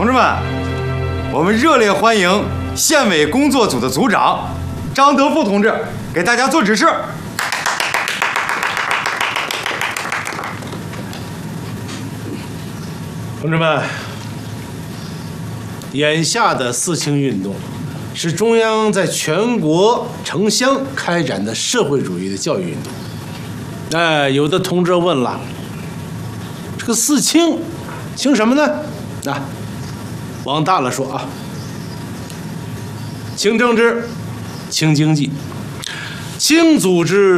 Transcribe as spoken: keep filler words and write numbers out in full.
同志们，我们热烈欢迎县委工作组的组长张德富同志给大家做指示。 同志们，眼下的四清运动是中央在全国城乡开展的社会主义的教育运动。哎，有的同志问了，这个四清，清什么呢？啊，往大了说啊，清政治，清经济，清组织。